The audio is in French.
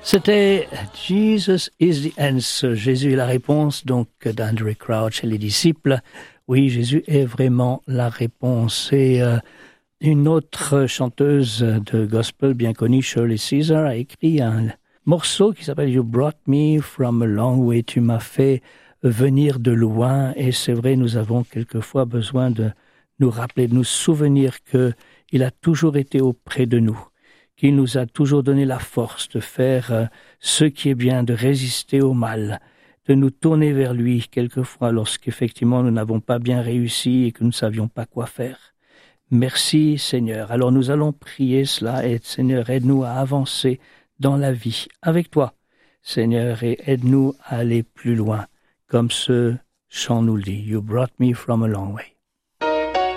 C'était Jesus is the answer. Jésus est la réponse, donc, d'Andrew Crouch et les disciples. Oui, Jésus est vraiment la réponse. Et une autre chanteuse de gospel bien connue, Shirley Caesar, a écrit un morceau qui s'appelle You Brought Me From a Long Way. Tu m'as fait venir de loin. Et c'est vrai, nous avons quelquefois besoin de nous rappeler, de nous souvenir qu'il a toujours été auprès de nous, qu'il nous a toujours donné la force de faire ce qui est bien, de résister au mal, de nous tourner vers lui quelquefois lorsqu'effectivement nous n'avons pas bien réussi et que nous ne savions pas quoi faire. Merci Seigneur. Alors nous allons prier cela et Seigneur, aide-nous à avancer dans la vie avec toi, Seigneur, et aide-nous à aller plus loin, comme ce chant nous le dit. You brought me from a long way.